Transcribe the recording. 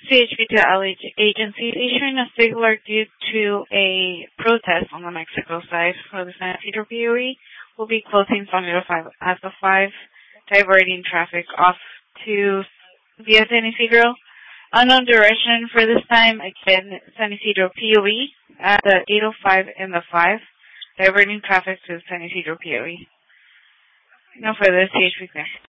CHP to LA agency. Issuing a signal due to a protest on the Mexico side for the San Isidro POE. Will be closing San Isidro 5 as the 5, diverting traffic off to via San Isidro. Unknown direction for this time, again, San Isidro POE at the 805 and the 5, diverting traffic to San Isidro POE. No further CHP clear.